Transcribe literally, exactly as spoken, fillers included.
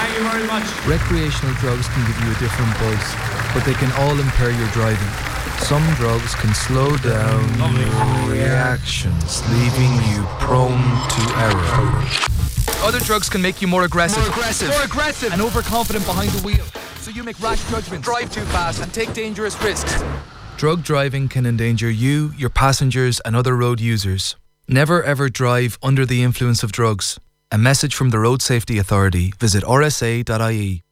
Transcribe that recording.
Thank you very much. Recreational drugs can give you a different buzz, but they can all impair your driving. Some drugs can slow down your reactions, leaving you prone to error. Other drugs can make you more aggressive. More aggressive. More aggressive. And overconfident behind the wheel. So you make rash judgments, drive too fast, and take dangerous risks. Drug driving can endanger you, your passengers, and other road users. Never ever drive under the influence of drugs. A message from the Road Safety Authority. Visit r s a dot i e.